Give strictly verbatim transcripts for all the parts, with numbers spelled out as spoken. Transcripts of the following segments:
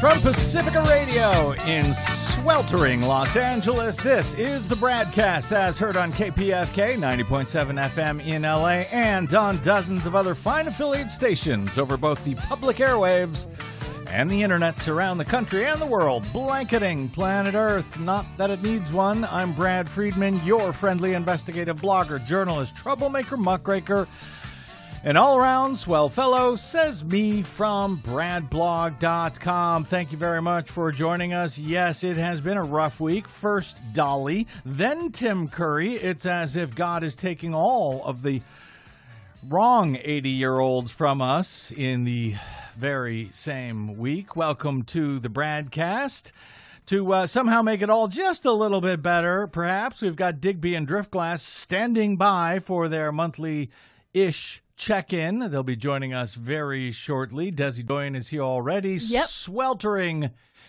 From Pacifica Radio in sweltering Los Angeles, this is the BradCast, as heard on K P F K ninety point seven F M in L A and on dozens of other fine affiliate stations over both the public airwaves and the internets around the country and the world, blanketing planet Earth. Not that it needs one. I'm Brad Friedman, your friendly investigative blogger, journalist, troublemaker, muckraker, an all-around swell fellow, says me from brad blog dot com. Thank you very much for joining us. Yes, it has been a rough week. First Dolly, then Tim Curry. It's as if God is taking all of the wrong eighty-year-olds from us in the very same week. Welcome to the BradCast. To uh, somehow make it all just a little bit better, perhaps, we've got Digby and Driftglass standing by for their monthly-ish check-in. They'll be joining us very shortly. Desi Doyen is here already, yep. sweltering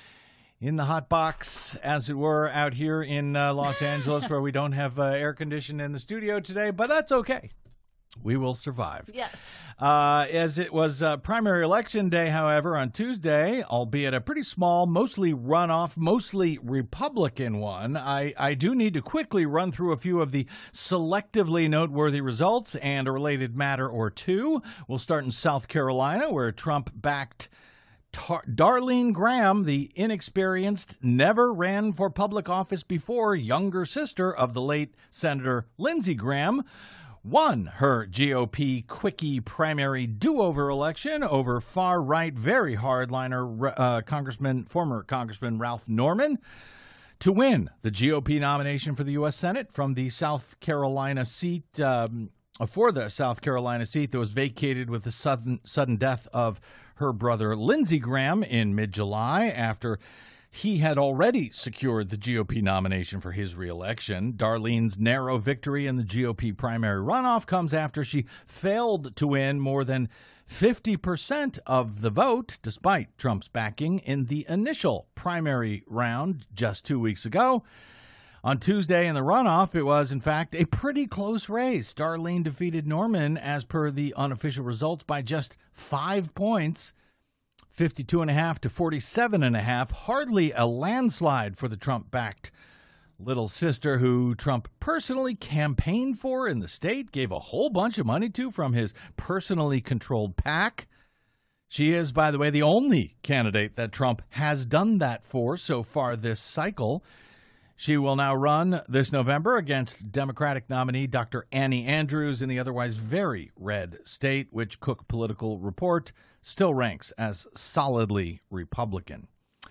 in the hot box, as it were, out here in uh, Los Angeles, where we don't have uh, air conditioning in the studio today, but that's okay. We will survive. Yes. Uh, as it was uh, primary election day, however, on Tuesday, albeit a pretty small, mostly runoff, mostly Republican one, I, I do need to quickly run through a few of the selectively noteworthy results and a related matter or two. We'll start in South Carolina, where Trump backed Tar- Darlene Graham, the inexperienced, never ran for public office before, younger sister of the late Senator Lindsey Graham, won her G O P quickie primary do-over election over far-right, very hardliner uh, Congressman, former Congressman Ralph Norman to win the G O P nomination for the U S Senate from the South Carolina seat, um, for the South Carolina seat that was vacated with the sudden, sudden death of her brother Lindsey Graham in mid-July after he had already secured the G O P nomination for his reelection. Darlene's narrow victory in the G O P primary runoff comes after she failed to win more than fifty percent of the vote, despite Trump's backing, in the initial primary round just two weeks ago. On Tuesday in the runoff, it was, in fact, a pretty close race. Darlene defeated Norman, as per the unofficial results, by just five points. fifty-two and a half to forty-seven and a half, hardly a landslide for the Trump-backed little sister who Trump personally campaigned for in the state, gave a whole bunch of money to from his personally controlled PAC. She is, by the way, the only candidate that Trump has done that for so far this cycle. She will now run this November against Democratic nominee Doctor Annie Andrews in the otherwise very red state, which Cook Political Report still ranks as solidly Republican.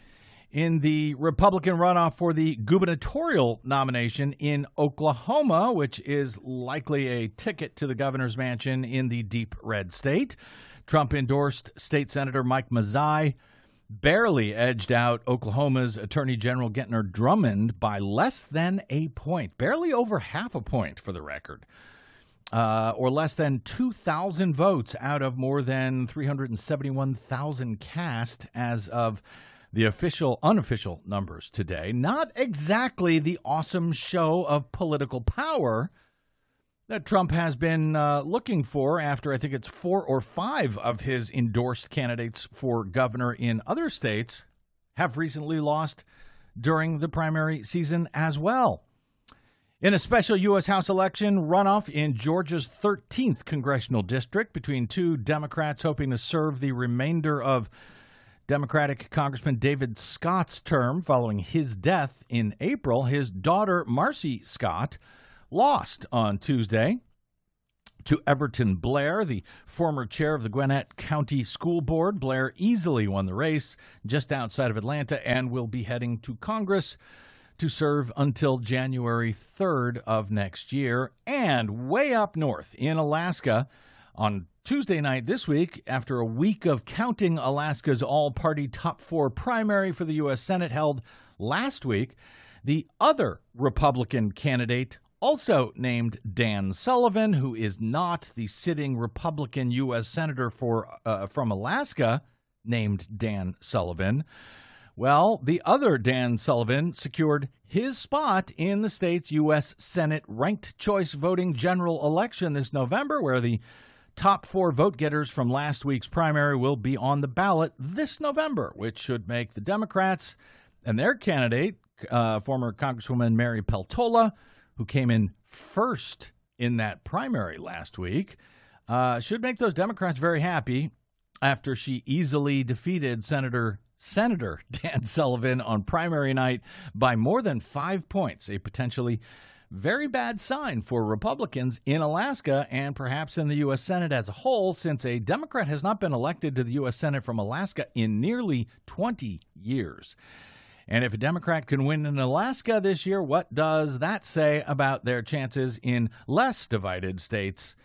In the Republican runoff for the gubernatorial nomination in Oklahoma, which is likely a ticket to the governor's mansion in the deep red state, Trump endorsed State Senator Mike Mazzei, barely edged out Oklahoma's Attorney General Gentner Drummond by less than a point, barely over half a point for the record. Uh, or less than two thousand votes out of more than three hundred seventy-one thousand cast as of the official, unofficial numbers today. Not exactly the awesome show of political power that Trump has been uh, looking for after I think it's four or five of his endorsed candidates for governor in other states have recently lost during the primary season as well. In a special U S House election runoff in Georgia's thirteenth congressional district between two Democrats hoping to serve the remainder of Democratic Congressman David Scott's term following his death in April, his daughter Marcy Scott lost on Tuesday to Everton Blair, the former chair of the Gwinnett County School Board. Blair easily won the race just outside of Atlanta and will be heading to Congress to serve until January third of next year. And way up north in Alaska, on Tuesday night this week, after a week of counting Alaska's all-party top four primary for the U S Senate held last week, the other Republican candidate, also named Dan Sullivan, who is not the sitting Republican U S Senator for uh, from Alaska, named Dan Sullivan. Well, the other Dan Sullivan secured his spot in the state's U S Senate ranked choice voting general election this November, where the top four vote getters from last week's primary will be on the ballot this November, which should make the Democrats and their candidate, uh, former Congresswoman Mary Peltola, who came in first in that primary last week, uh, should make those Democrats very happy after she easily defeated Senator Senator Dan Sullivan on primary night by more than five points, a potentially very bad sign for Republicans in Alaska and perhaps in the U S. Senate as a whole, since a Democrat has not been elected to the U S. Senate from Alaska in nearly twenty years. And if a Democrat can win in Alaska this year, what does that say about their chances in less divided states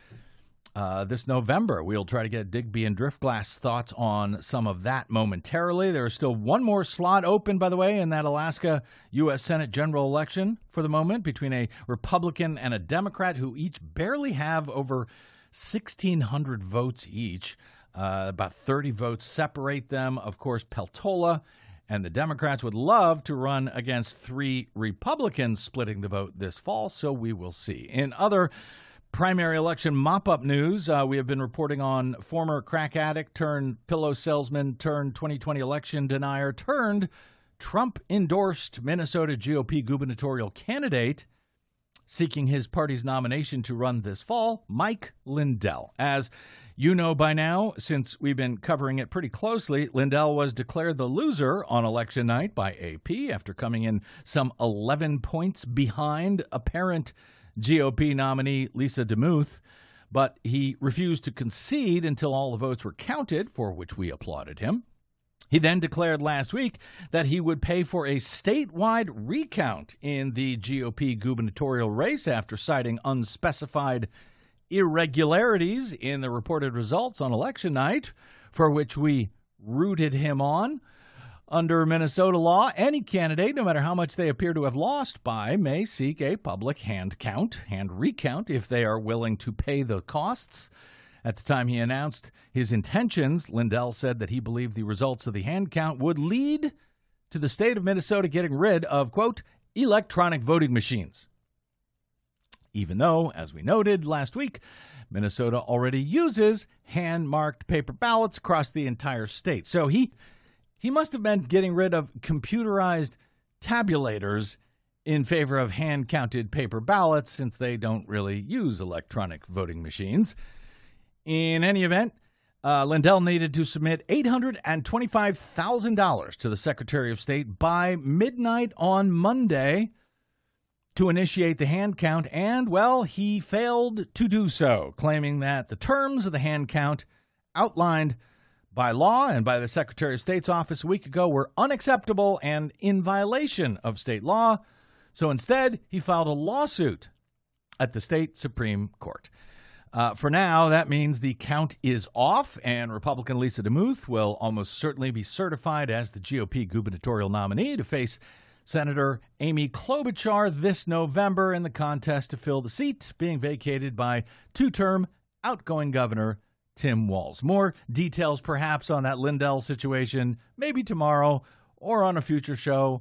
uh, this November? We'll try to get Digby and Driftglass thoughts on some of that momentarily. There is still one more slot open, by the way, in that Alaska U S. Senate general election for the moment between a Republican and a Democrat who each barely have over sixteen hundred votes each. Uh, about thirty votes separate them. Of course, Peltola and the Democrats would love to run against three Republicans splitting the vote this fall, so we will see. In other primary election mop-up news, uh, we have been reporting on former crack addict turned pillow salesman turned twenty twenty election denier turned Trump-endorsed Minnesota G O P gubernatorial candidate seeking his party's nomination to run this fall, Mike Lindell. As you know by now, since we've been covering it pretty closely, Lindell was declared the loser on election night by A P after coming in some eleven points behind apparent G O P nominee Lisa DeMuth, but he refused to concede until all the votes were counted, for which we applauded him. He then declared last week that he would pay for a statewide recount in the G O P gubernatorial race after citing unspecified irregularities in the reported results on election night, for which we rooted him on. Under Minnesota law, any candidate, no matter how much they appear to have lost by, may seek a public hand count, hand recount, if they are willing to pay the costs. At the time he announced his intentions, Lindell said that he believed the results of the hand count would lead to the state of Minnesota getting rid of, quote, electronic voting machines. Even though, as we noted last week, Minnesota already uses hand-marked paper ballots across the entire state. So he he must have been getting rid of computerized tabulators in favor of hand-counted paper ballots, since they don't really use electronic voting machines. In any event, uh, Lindell needed to submit eight hundred twenty-five thousand dollars to the Secretary of State by midnight on Monday to initiate the hand count, and, well, he failed to do so, claiming that the terms of the hand count outlined by law and by the Secretary of State's office a week ago were unacceptable and in violation of state law. So instead, he filed a lawsuit at the state Supreme Court. Uh, for now, that means the count is off, and Republican Lisa DeMuth will almost certainly be certified as the G O P gubernatorial nominee to face Senator Amy Klobuchar this November in the contest to fill the seat being vacated by two-term outgoing Governor Tim Walz. More details perhaps on that Lindell situation maybe tomorrow or on a future show,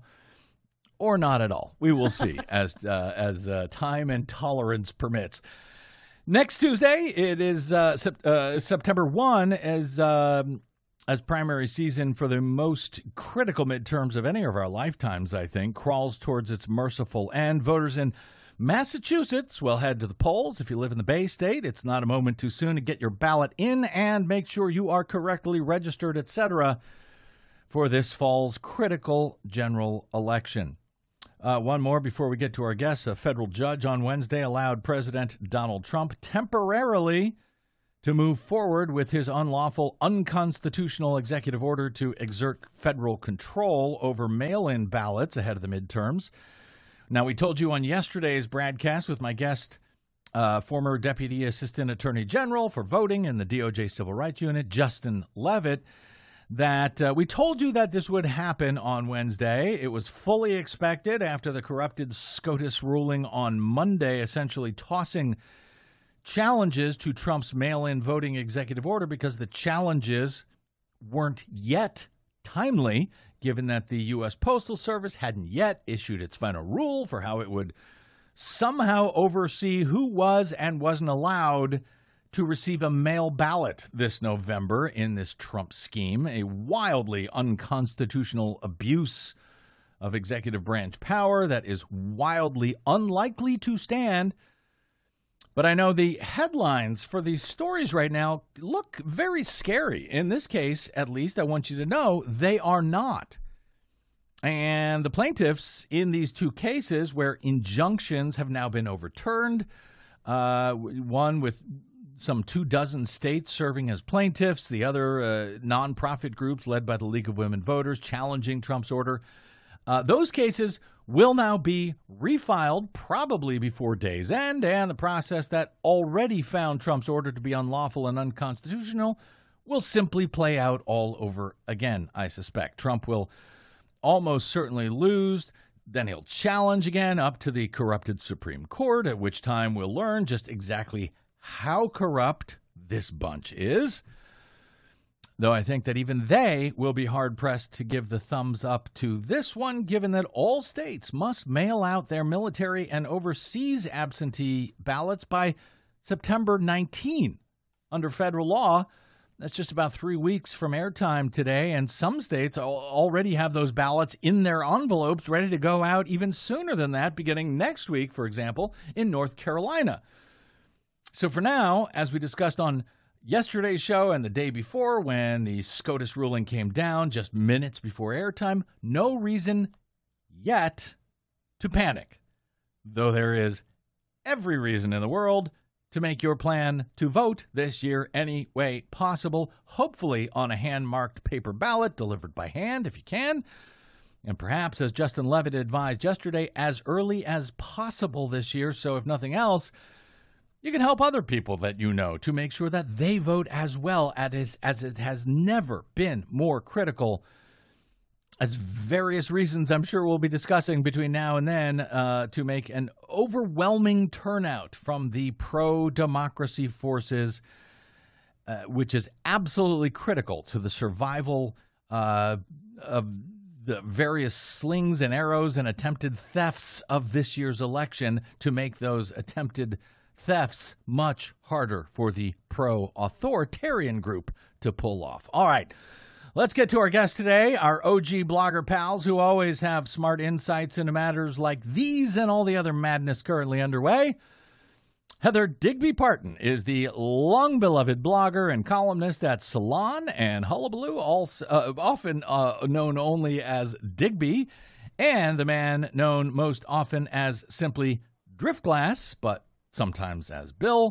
or not at all. We will see as uh, as uh, time and tolerance permits. Next Tuesday, it is uh, sep- uh, September first, as um, as primary season for the most critical midterms of any of our lifetimes, I think, crawls towards its merciful end. Voters in Massachusetts will head to the polls. If you live in the Bay State, it's not a moment too soon to get your ballot in and make sure you are correctly registered, et cetera, for this fall's critical general election. Uh, one more before we get to our guests. A federal judge on Wednesday allowed President Donald Trump temporarily to move forward with his unlawful, unconstitutional executive order to exert federal control over mail-in ballots ahead of the midterms. Now, we told you on yesterday's broadcast with my guest, uh, former Deputy Assistant Attorney General for Voting in the D O J Civil Rights Unit, Justin Levitt, that uh, we told you that this would happen on Wednesday. It was fully expected after the corrupted SCOTUS ruling on Monday, essentially tossing challenges to Trump's mail-in voting executive order because the challenges weren't yet timely, given that the U S Postal Service hadn't yet issued its final rule for how it would somehow oversee who was and wasn't allowed to receive a mail ballot this November in this Trump scheme, a wildly unconstitutional abuse of executive branch power that is wildly unlikely to stand. But I know the headlines for these stories right now look very scary. In this case, at least, I want you to know they are not. And the plaintiffs in these two cases where injunctions have now been overturned, uh, one with some two dozen states serving as plaintiffs, the other uh, nonprofit groups led by the League of Women Voters challenging Trump's order. Uh, those cases will now be refiled probably before day's end, and the process that already found Trump's order to be unlawful and unconstitutional will simply play out all over again, I suspect. Trump will almost certainly lose. Then he'll challenge again up to the corrupted Supreme Court, at which time we'll learn just exactly how corrupt this bunch is. Though I think that even they will be hard-pressed to give the thumbs up to this one, given that all states must mail out their military and overseas absentee ballots by September nineteenth. Under federal law, that's just about three weeks from airtime today, and some states already have those ballots in their envelopes ready to go out even sooner than that, beginning next week, for example, in North Carolina. So for now, as we discussed on yesterday's show and the day before when the SCOTUS ruling came down just minutes before airtime, no reason yet to panic, though there is every reason in the world to make your plan to vote this year any way possible, hopefully on a hand-marked paper ballot delivered by hand if you can, and perhaps, as Justin Levitt advised yesterday, as early as possible this year, so if nothing else, you can help other people that you know to make sure that they vote as well as, as it has never been more critical, as various reasons I'm sure we'll be discussing between now and then, uh, to make an overwhelming turnout from the pro-democracy forces, uh, which is absolutely critical to the survival uh, of the various slings and arrows and attempted thefts of this year's election, to make those attempted thefts much harder for the pro-authoritarian group to pull off. All right, let's get to our guest today, our O G blogger pals who always have smart insights into matters like these and all the other madness currently underway. Heather Digby Parton is the long-beloved blogger and columnist at Salon and Hullabaloo, also, uh, often uh, known only as Digby, and the man known most often as simply Driftglass, but sometimes as Bill,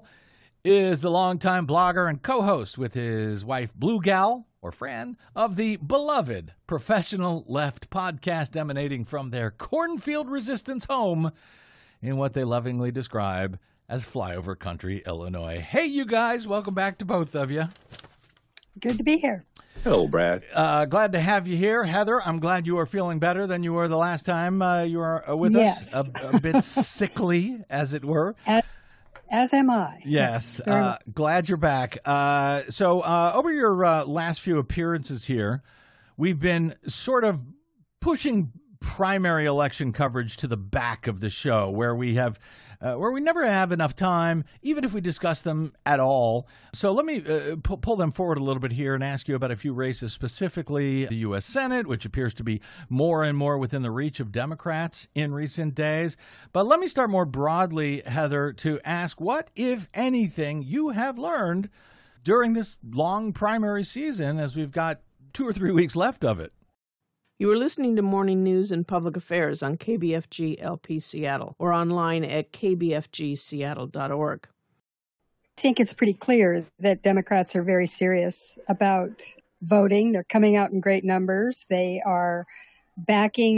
is the longtime blogger and co-host with his wife Blue Gal, or Fran, of the beloved Professional Left podcast emanating from their cornfield resistance home in what they lovingly describe as flyover country, Illinois. Hey, you guys, welcome back to both of you. Good to be here. Hello, Brad. Uh, glad to have you here. Heather, I'm glad you are feeling better than you were the last time uh, you were uh, with yes. us. A, a bit sickly, as it were. As, as am I. Yes. yes uh, glad you're back. Uh, so uh, over your uh, last few appearances here, we've been sort of pushing primary election coverage to the back of the show, where we have uh, where we never have enough time, even if we discuss them at all. So let me uh, pu- pull them forward a little bit here and ask you about a few races, specifically the U S Senate, which appears to be more and more within the reach of Democrats in recent days. But let me start more broadly, Heather, to ask what, if anything, you have learned during this long primary season, as we've got two or three weeks left of it. You are listening to Morning News and Public Affairs on K B F G L P Seattle or online at k b f g seattle dot org. I think it's pretty clear that Democrats are very serious about voting. They're coming out in great numbers. They are backing